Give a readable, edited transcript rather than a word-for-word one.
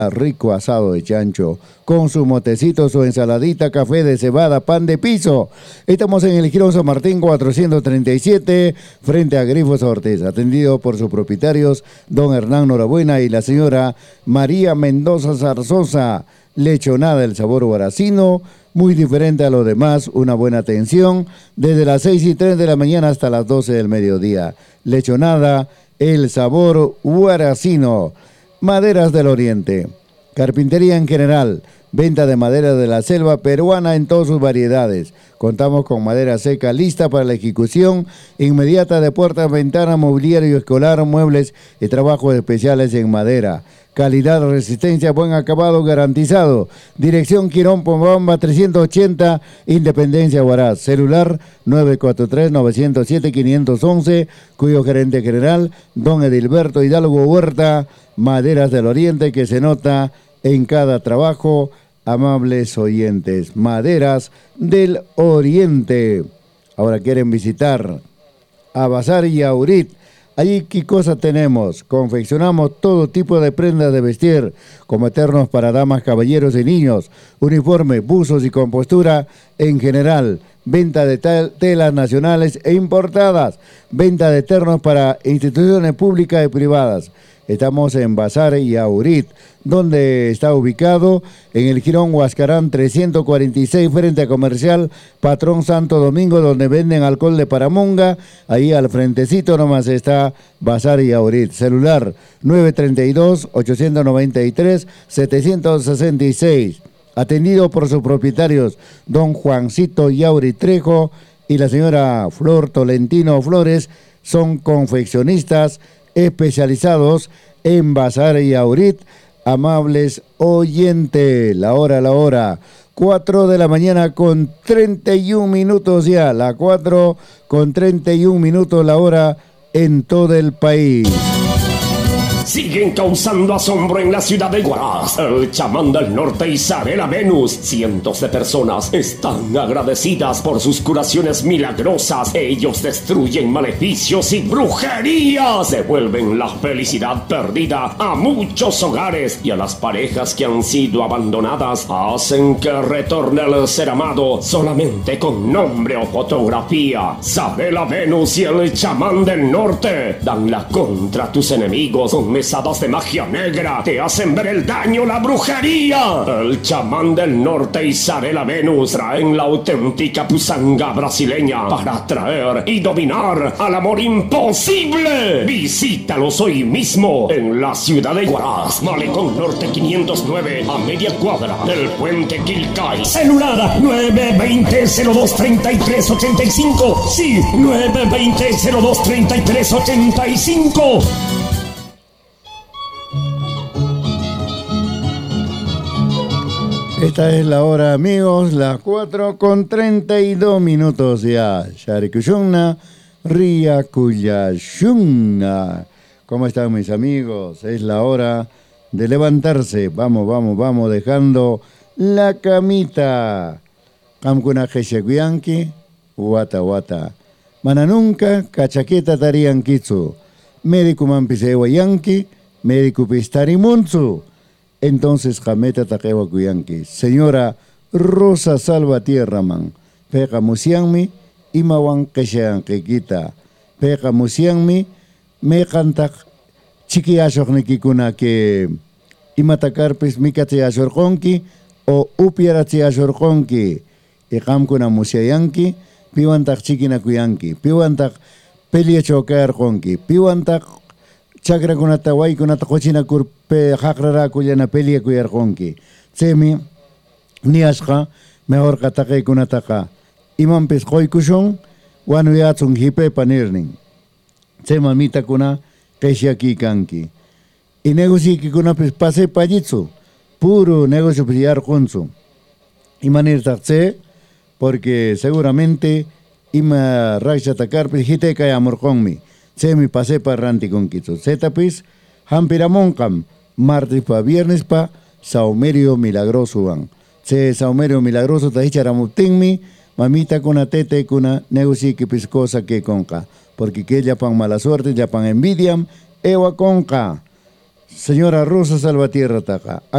rico asado de chancho, con su motecito, su ensaladita, café de cebada, pan de piso. Estamos en el Jirón San Martín 437, frente a Grifos Ortiz, atendido por sus propietarios, don Hernán Norabuena y la señora María Mendoza Zarzosa. Lechonada, el sabor guaracino, muy diferente a lo demás, una buena atención, desde las 6:03 de la mañana hasta las 12 del mediodía. Lechonada, el sabor guaracino. Maderas del Oriente, carpintería en general, venta de madera de la selva peruana en todas sus variedades. Contamos con madera seca lista para la ejecución inmediata de puertas, ventanas, mobiliario escolar, muebles y trabajos especiales en madera. Calidad, resistencia, buen acabado garantizado. Dirección Quirón Pomabamba 380, Independencia Huaraz. Celular 943-907-511, cuyo gerente general, don Edilberto Hidalgo Huerta. Maderas del Oriente, que se nota en cada trabajo. Amables oyentes, Maderas del Oriente. Ahora quieren visitar a Bazar Yaurit. Allí, ¿qué cosa tenemos? Confeccionamos todo tipo de prendas de vestir, como eternos para damas, caballeros y niños, uniforme, buzos y compostura en general, venta de telas nacionales e importadas, venta de ternos para instituciones públicas y privadas. Estamos en Bazar Yaurit, donde está ubicado en el Jirón Huascarán 346, frente a Comercial Patrón Santo Domingo, donde venden alcohol de Paramonga. Ahí al frentecito nomás está Bazar Yaurit. Celular 932-893-766. Atendido por sus propietarios, don Juancito Yaurit Trejo y la señora Flor Tolentino Flores. Son confeccionistas especializados en Bazar Yaurit. Amables oyentes, la hora, 4 de la mañana con 31 minutos ya, la 4 con 31 minutos la hora en todo el país. Siguen causando asombro en la ciudad de Huaraz, el chamán del norte Isabela Venus. Cientos de personas están agradecidas por sus curaciones milagrosas. Ellos destruyen maleficios y brujerías, devuelven la felicidad perdida a muchos hogares, y a las parejas que han sido abandonadas hacen que retorne el ser amado solamente con nombre o fotografía. Isabela Venus y el chamán del norte dan la contra tus enemigos con mesadas de magia negra, te hacen ver el daño, la brujería. El chamán del norte Isabela Venus traen la auténtica pusanga brasileña para atraer y dominar al amor imposible. Visítalos hoy mismo en la ciudad de Huaraz, Malecón Norte 509, a media cuadra del puente Quilcay. Celular 920-023385. Sí, 920-023385. Esta es la hora, amigos, las 4 con 32 minutos ya. Sharikushunna, Riakuyashunna. ¿Cómo están, mis amigos? Es la hora de levantarse. Vamos, dejando la camita. Kamkuna Heshekuyanki, Wata. Mana nunca, cachaqueta tariankitsu. Médico mampisewayanki, médico pistarimunzu. Entonces, Jameta Takewa Kuyanki, señora Rosa Salvatierra man, Peka Musianmi, Imawan Keshean Kekita, Peka Musianmi, Mekantak, Chiki Ashoknikikuna que Imatakarpis Mikati Ashorkonki, o Upiarati Ashorkonki, y Kamkuna Musiayanki, Piwantak Chikina Kuyanki, Piwantak Peliachokar Konki, Piwantak Chakra kunata way kunata cochina kurpe hakrara kuyana pelia kuyarjonki. Tsemi niashka mejor katake kunataka. Iman pes koy kushon wanu yatsun hipe panirning. Tsema mita kuna keshiaki kanki. Y negocio que kuna pes pase pajitsu. Puro negocio pillar konsu. Imanir takse porque seguramente ima raksha takar pes hite kaya amorkonmi. Semi pase para ranti con quito. Zetapis, Hampiramoncam, martes pa viernes pa, Saumerio Milagroso van. Se Saumerio Milagroso ta hicharamutingmi, mamita kuna tete kuna negoci que piscosa que conca. Porque que ya pan mala suerte, ya pan envidiam, ewa conca. Señora Rosa Salvatierra Taca.